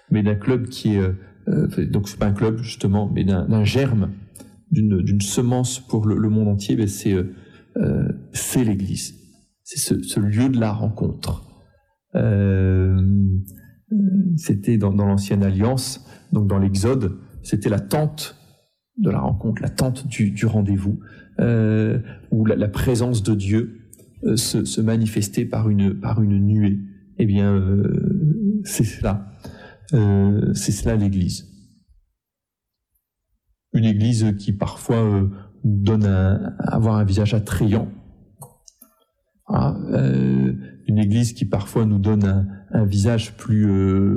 mais d'un club qui est donc c'est pas un club justement, mais d'un germe, d'une semence pour le monde entier. Ben c'est l'Église, c'est ce lieu de la rencontre. C'était dans l'Ancienne Alliance, donc dans l'Exode, c'était la tente de la rencontre, la tente du rendez-vous, où la présence de Dieu se manifestait par une nuée. Eh bien, c'est cela l'Église. Une Église qui parfois donne avoir un visage attrayant. Une Église qui parfois nous donne un visage plus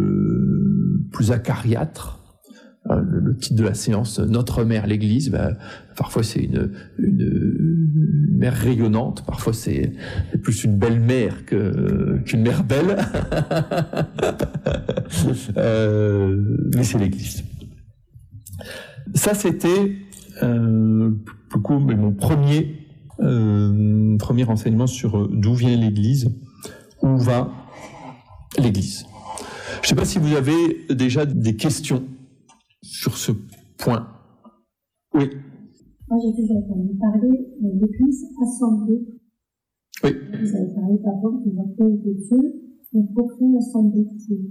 acariâtre. Le titre de la séance, Notre Mère l'Église, parfois c'est une mère rayonnante, parfois c'est plus une belle mère qu'une mère belle. Mais c'est l'Église. Ça, c'était beaucoup mon premier enseignement sur d'où vient l'Église, où va l'Église. Je ne sais pas si vous avez déjà des questions sur ce point. Oui. Moi, j'ai toujours entendu parler de l'Église assemblée. Oui. Vous avez parlé par exemple de l'appel de Dieu, donc pour créer l'assemblée.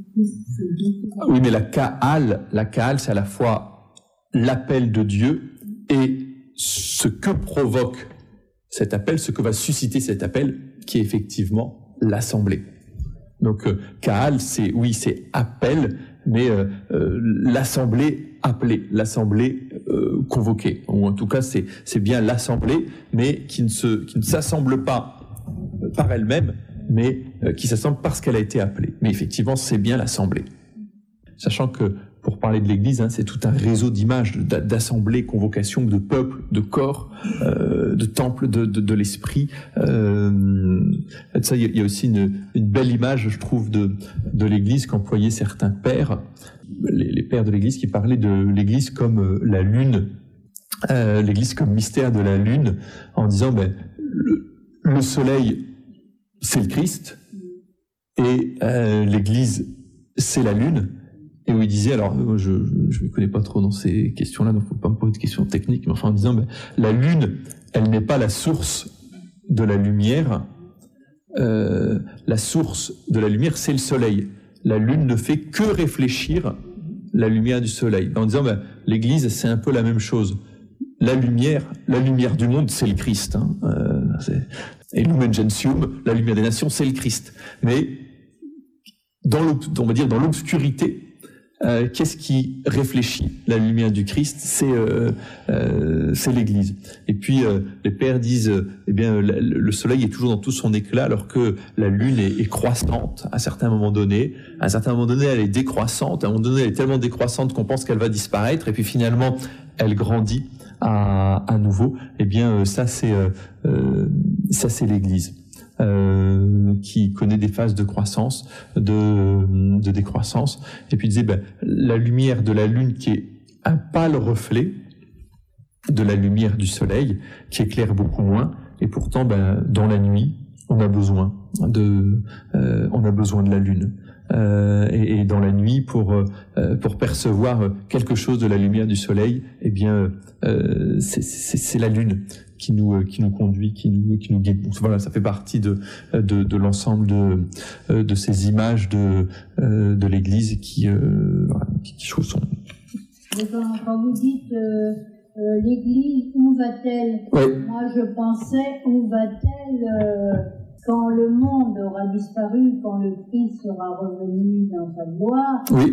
Oui, mais la Kaal, c'est à la fois l'appel de Dieu et ce que provoque cet appel, ce que va susciter cet appel, qui est effectivement l'assemblée. Donc, Kaal, c'est appel, mais l'assemblée appelée, l'assemblée convoquée. Ou en tout cas, c'est bien l'assemblée, mais qui ne s'assemble pas par elle-même, mais qui s'assemble parce qu'elle a été appelée. Mais effectivement, c'est bien l'assemblée. Sachant que, pour parler de l'Église, c'est tout un réseau d'images, d'assemblées, convocations, de peuples, de corps, de temples de l'esprit. Ça, il y a aussi une belle image, je trouve, de l'Église qu'employaient certains pères, les pères de l'Église, qui parlaient de l'Église comme la lune, l'Église comme mystère de la lune, en disant le soleil, c'est le Christ, et l'Église, c'est la lune. Et où il disait, alors je ne me connais pas trop dans ces questions-là, donc il ne faut pas me poser de questions techniques, mais enfin en disant, la lune, elle n'est pas la source de la lumière. La source de la lumière, c'est le soleil. La lune ne fait que réfléchir la lumière du soleil. En disant, l'Église, c'est un peu la même chose. La lumière du monde, c'est le Christ. Et Lumen Gentium, la lumière des nations, c'est le Christ. Mais on va dire dans l'obscurité, qu'est-ce qui réfléchit la lumière du Christ? C'est l'Église. Et puis les pères disent, le soleil est toujours dans tout son éclat, alors que la lune est croissante à certains moments donnés. À un certain moment donné, elle est décroissante. À un moment donné, elle est tellement décroissante qu'on pense qu'elle va disparaître. Et puis finalement, elle grandit à nouveau. Ça c'est l'Église. Qui connaît des phases de croissance, de décroissance, et puis disait la lumière de la lune qui est un pâle reflet de la lumière du soleil, qui éclaire beaucoup moins, et pourtant dans la nuit on a besoin de la lune. Et dans la nuit, pour percevoir quelque chose de la lumière du soleil, c'est la lune qui nous conduit, qui nous guide. Donc voilà, ça fait partie de l'ensemble de ces images de l'Église qui je trouve sont. Quand vous dites l'Église, où va-t-elle? Oui. Moi, je pensais, où va-t-elle quand le monde aura disparu, quand le Christ sera revenu dans sa gloire? Oui.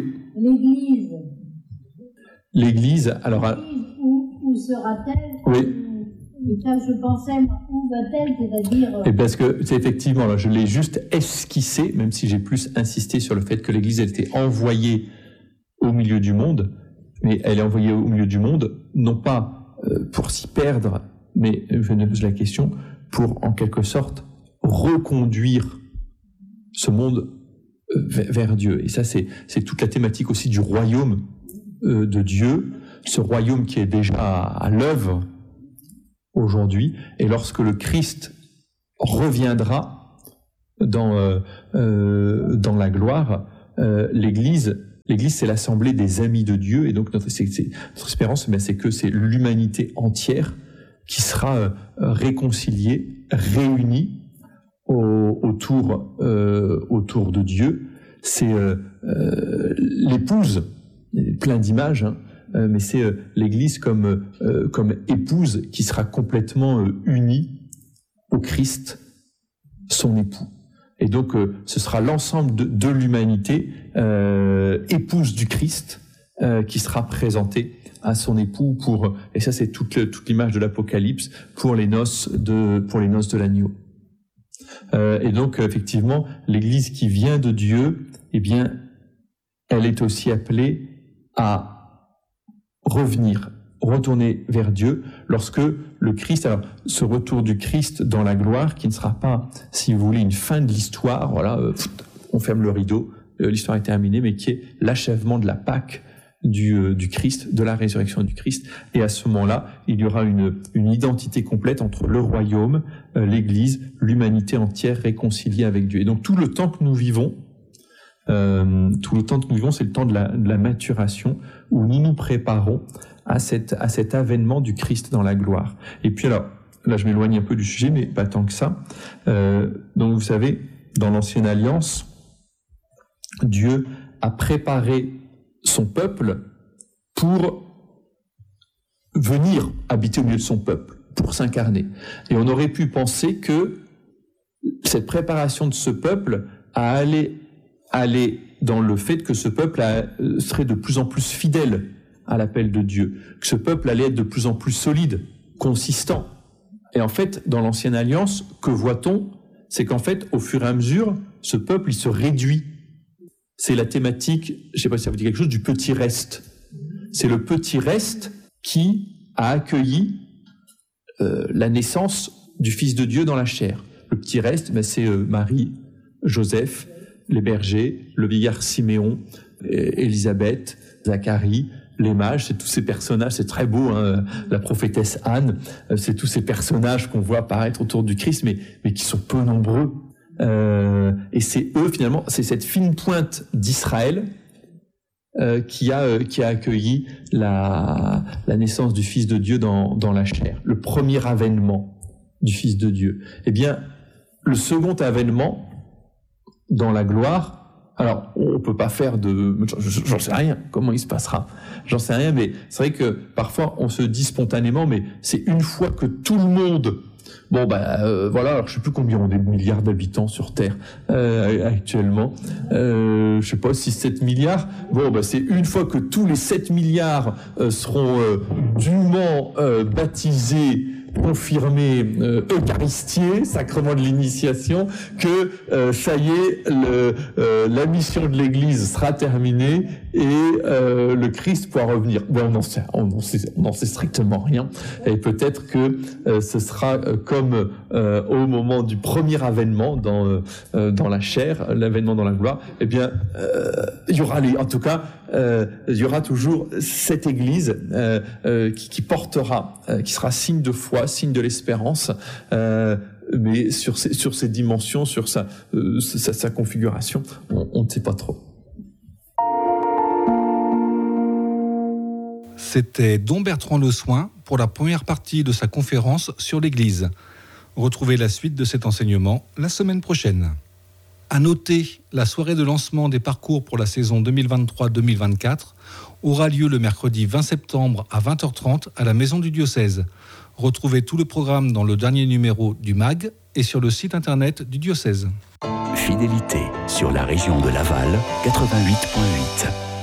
L'Église, alors. Où sera-t-elle? Oui. Et ça, je pensais, où va-t-elle, c'est-à-dire... Et parce que c'est effectivement, là, je l'ai juste esquissé, même si j'ai plus insisté sur le fait que l'Église elle était envoyée au milieu du monde, mais elle est envoyée au milieu du monde, non pas pour s'y perdre, mais je me pose la question, pour en quelque sorte reconduire ce monde vers Dieu. Et ça, c'est toute la thématique aussi du royaume de Dieu, ce royaume qui est déjà à l'œuvre aujourd'hui, et lorsque le Christ reviendra dans la gloire, l'Église L'Église, c'est l'assemblée des amis de Dieu, et donc notre espérance, c'est que c'est l'humanité entière qui sera réconciliée, réunie autour de Dieu. C'est l'épouse, plein d'images, mais c'est l'Église comme épouse qui sera complètement unie au Christ, son époux. Et donc, ce sera l'ensemble de l'humanité, épouse du Christ, qui sera présentée à son époux et ça c'est toute l'image de l'Apocalypse pour les noces de l'agneau. Et donc, effectivement, l'Église qui vient de Dieu, eh bien, elle est aussi appelée à retourner vers Dieu lorsque le Christ, alors ce retour du Christ dans la gloire qui ne sera pas, si vous voulez, une fin de l'histoire, voilà, on ferme le rideau, l'histoire est terminée, mais qui est l'achèvement de la Pâque du Christ, de la résurrection du Christ. Et à ce moment-là, il y aura une identité complète entre le royaume, l'Église, l'humanité entière réconciliée avec Dieu. Et donc tout le temps que nous vivons, c'est le temps de la maturation où nous nous préparons à cet avènement du Christ dans la gloire. Et puis alors, là je m'éloigne un peu du sujet, mais pas tant que ça. Donc vous savez, dans l'Ancienne Alliance, Dieu a préparé son peuple pour venir habiter au milieu de son peuple, pour s'incarner. Et on aurait pu penser que cette préparation de ce peuple allait dans le fait que ce peuple serait de plus en plus fidèle à l'appel de Dieu, que ce peuple allait être de plus en plus solide, consistant. Et en fait, dans l'Ancienne Alliance, que voit-on ? C'est qu'en fait, au fur et à mesure, ce peuple, il se réduit. C'est la thématique, je ne sais pas si ça vous dit quelque chose, du petit reste. C'est le petit reste qui a accueilli la naissance du Fils de Dieu dans la chair. Le petit reste, c'est Marie, Joseph, les bergers, le vieillard Siméon, Élisabeth, Zacharie, les mages, c'est tous ces personnages, c'est très beau, hein, la prophétesse Anne, c'est tous ces personnages qu'on voit apparaître autour du Christ, mais qui sont peu nombreux. Et c'est eux, finalement, c'est cette fine pointe d'Israël qui a accueilli la naissance du Fils de Dieu dans la chair, le premier avènement du Fils de Dieu. Eh bien, le second avènement dans la gloire, alors on peut pas faire j'en sais rien, comment il se passera, j'en sais rien, mais c'est vrai que parfois on se dit spontanément, mais c'est une fois que tout le monde, voilà, alors je sais plus combien on est de milliards d'habitants sur Terre actuellement, je sais pas, 6-7 milliards, c'est une fois que tous les 7 milliards seront dûment baptisés, confirmé eucharistier, sacrement de l'initiation, que ça y est, la mission de l'Église sera terminée et le Christ pourra revenir. On n'en sait strictement rien. Et peut-être que ce sera comme au moment du premier avènement dans la chair, l'avènement dans la gloire. Eh bien, il y aura il y aura toujours cette Église qui portera, qui sera signe de foi, signe de l'espérance, mais sur ces dimensions, sur sa configuration, on ne sait pas trop. C'était Dom Bertrand Le Soin pour la première partie de sa conférence sur l'Église. Retrouvez la suite de cet enseignement la semaine prochaine. À noter, la soirée de lancement des parcours pour la saison 2023-2024 aura lieu le mercredi 20 septembre à 20h30 à la Maison du Diocèse. Retrouvez tout le programme dans le dernier numéro du MAG et sur le site internet du diocèse. Fidélité sur la région de Laval, 88.8.